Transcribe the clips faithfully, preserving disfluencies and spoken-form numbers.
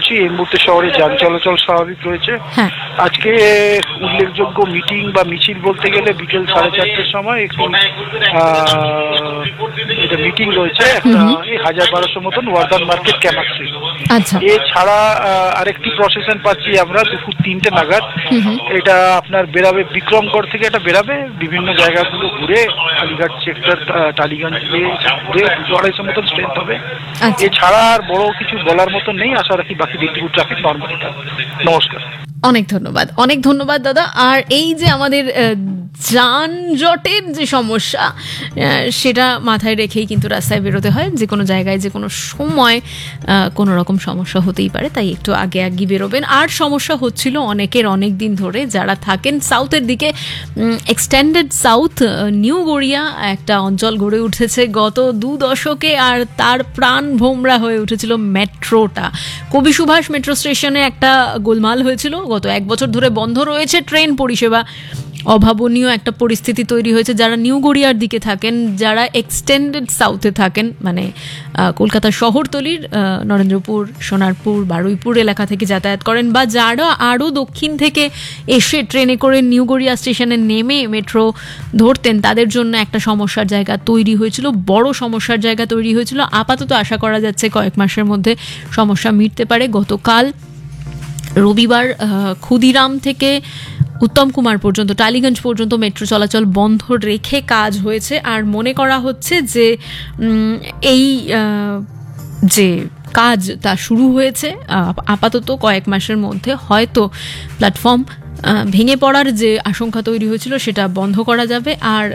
বলছি। এই মুহূর্তে শহরে যান চলাচল স্বাভাবিক রয়েছে। আজকে উল্লেখযোগ্য মিটিং বা মিছিল বলতে গেলে বিকেল সাড়ে চারটের সময় একটি এটা মিটিং রয়েছে একটা এই হাজার বারোশো মতন ওয়ার্দান মার্কেট ক্যামাক স্ট্রিট। এছাড়া আরেকটি প্রসেশন পাচ্ছি আমরা দুপুর তিনটে নাগাদ। এটা আপনার বেরাবে বিক্রমগড় থেকে এটা বেরাবে, বিভিন্ন জায়গাগুলো ঘুরে আলিঘাট সেক্টর টালিগঞ্জ দিয়ে ঘুরে দুশো আড়াইশো মতন স্ট্রেন্থ হবে। এছাড়া আর বড় কিছু বলার মতন নেই। আশা রাখি বাকি দিকটুকু ট্রাফিক নর্মালি থাকবে। নমস্কার। অনেক ধন্যবাদ, অনেক ধন্যবাদ দাদা। আর এই যে আমাদের যানজটের যে সমস্যা সেটা মাথায় রেখেই কিন্তু রাস্তায় বেরোতে হয়। যে কোনো জায়গায় যে কোনো সময় কোনো রকম সমস্যা হতেই পারে, তাই একটু আগে আগে বেরোবেন। আর সমস্যা হচ্ছিল অনেকের অনেক দিন ধরে, যারা থাকেন সাউথের দিকে, এক্সটেন্ডেড সাউথ নিউ গড়িয়া একটা অঞ্চল গড়ে উঠেছে গত দু দশকে, আর তার প্রাণ ভোমরা হয়ে উঠেছিল মেট্রোটা। কবি সুভাষ মেট্রো স্টেশনে একটা গোলমাল হয়েছিল, গত এক বছর ধরে বন্ধ রয়েছে ট্রেন পরিষেবা। অভাবনীয় একটা পরিস্থিতি তৈরি হয়েছে যারা নিউ গড়িয়ার দিকে থাকেন, যারা এক্সটেন্ডেড সাউথে থাকেন, মানে কলকাতা শহরতলির নরেন্দ্রপুর, সোনারপুর, বারুইপুর এলাকা থেকে যাতায়াত করেন, বা যারা আরও দক্ষিণ থেকে এসে ট্রেনে করে নিউ গড়িয়া স্টেশনে নেমে মেট্রো ধরতেন, তাদের জন্য একটা সমস্যার জায়গা তৈরি হয়েছিল, বড় সমস্যার জায়গা তৈরি হয়েছিল। আপাতত আশা করা যাচ্ছে কয়েক মাসের মধ্যে সমস্যা মিটতে পারে। গতকাল রবিবার ক্ষুদিরাম থেকে উত্তম কুমার পর্যন্ত, টালিগঞ্জ পর্যন্ত মেট্রো চলাচল বন্ধ রেখে কাজ হয়েছে। আর মনে করা হচ্ছে যে এই যে কাজ তা শুরু হয়েছে, আপাতত কয়েক মাসের মধ্যে হয়তো প্ল্যাটফর্ম ভেঙে পড়ার যে আশঙ্কা তৈরি হয়েছিল সেটা বন্ধ করা যাবে, আর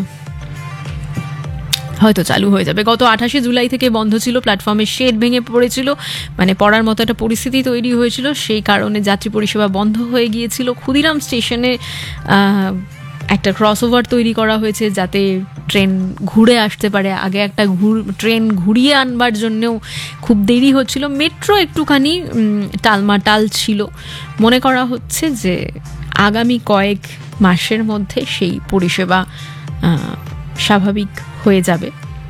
হয়তো চালু হয়ে যাবে। গত আঠাশে জুলাই থেকে বন্ধ ছিল, প্ল্যাটফর্মের শেড ভেঙে পড়েছিল, মানে পড়ার মতো একটা পরিস্থিতি তৈরি হয়েছিল। সেই কারণে যাত্রী পরিষেবা বন্ধ হয়ে গিয়েছিল। ক্ষুদিরাম স্টেশনে একটা ক্রসওভার তৈরি করা হয়েছে যাতে ট্রেন ঘুরে আসতে পারে। আগে একটা ঘুর ট্রেন ঘুরিয়ে আনবার জন্যেও খুব দেরি হচ্ছিল। মেট্রো একটুখানি টালমাটাল ছিল। মনে করা হচ্ছে যে আগামী কয়েক মাসের মধ্যে সেই পরিষেবা স্বাভাবিক হয়ে যাবে।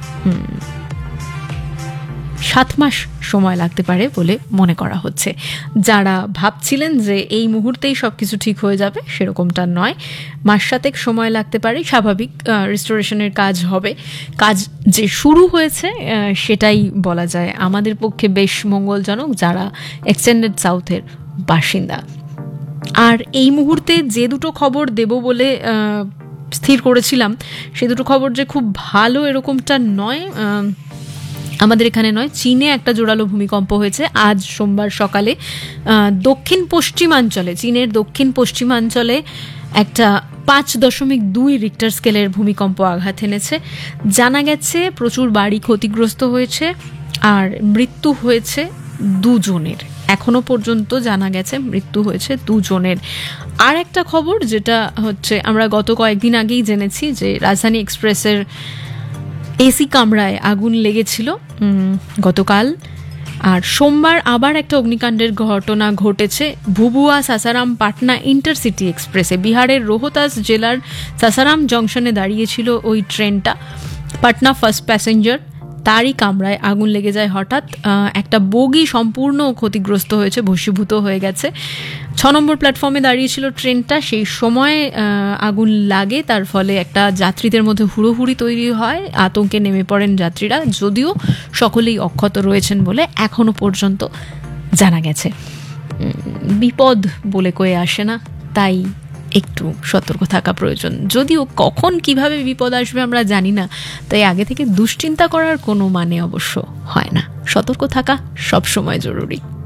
সাত মাস সময় লাগতে পারে বলে মনে করা হচ্ছে। যারা ভাবছিলেন যে এই মুহূর্তেই সব কিছু ঠিক হয়ে যাবে, সেরকমটা নয়। মাস সাতেক সময় লাগতে পারে, স্বাভাবিক রিস্টোরেশনের কাজ হবে। কাজ যে শুরু হয়েছে সেটাই বলা যায় আমাদের পক্ষে বেশ মঙ্গলজনক, যারা এক্সটেন্ডেড সাউথের বাসিন্দা। আর এই মুহূর্তে যে দুটো খবর দেব বলে স্থির করেছিলাম, সে দুটো খবর যে খুব ভালো এরকমটা নয়। আমাদের এখানে নয়, চীনে একটা জোরালো ভূমিকম্প হয়েছে আজ সোমবার সকালে। দক্ষিণ পশ্চিমাঞ্চলে, চীনের দক্ষিণ পশ্চিমাঞ্চলে একটা পাঁচ দশমিক দুই রিক্টার স্কেলের ভূমিকম্প আঘাত এনেছে। জানা গেছে প্রচুর বাড়ি ক্ষতিগ্রস্ত হয়েছে, আর মৃত্যু হয়েছে দুজনের। এখনো পর্যন্ত জানা গেছে মৃত্যু হয়েছে দুজনের। আর একটা খবর যেটা হচ্ছে, আমরা গত কয়েকদিন আগেই জেনেছি যে রাজধানী এক্সপ্রেসের এসি কামরায় আগুন লেগেছিল গতকাল। আর সোমবার আবার একটা অগ্নিকাণ্ডের ঘটনা ঘটেছে ভুবুয়া সাসারাম পাটনা ইন্টারসিটি এক্সপ্রেসে। বিহারের রোহতাস জেলার সাসারাম জংশনে দাঁড়িয়েছিল ওই ট্রেনটা। পাটনা ফার্স্ট প্যাসেঞ্জার, তারই কামরায় আগুন লেগে যায় হঠাৎ। একটা বগি সম্পূর্ণ ক্ষতিগ্রস্ত হয়েছে, ভস্মীভূত হয়ে গেছে। ছ নম্বর প্ল্যাটফর্মে দাঁড়িয়েছিল ট্রেনটা, সেই সময় আগুন লাগে। তার ফলে একটা যাত্রীদের মধ্যে হুড়োহুড়ি তৈরি হয়, আতঙ্কে নেমে পড়েন যাত্রীরা। যদিও সকলেই অক্ষত রয়েছেন বলে এখনো পর্যন্ত জানা গেছে। বিপদ বলে কয়ে আসে না, তাই একটু সতর্ক থাকা প্রয়োজন। যদিও কখন কিভাবে বিপদ আসবে আমরা জানি না, তাই আগে থেকে দুশ্চিন্তা করার কোনো মানে অবশ্য হয় না। সতর্ক থাকা সবসময় জরুরি।